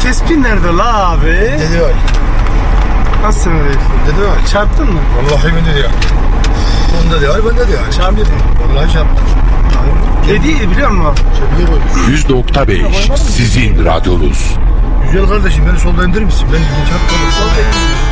Tespih nerede la abi? Dede var. Nasıl sen öyle? Dede var. Çarptın mı? Vallahi ben de ya. Onda da var, bende de var. Çarptın. Vallahi çarptım. Dediği biliyor musun? Çepiye koydum. 100.5 sizin radyonuz. Güzel kardeşim, beni solda indirir misin? Ben çarpmadım.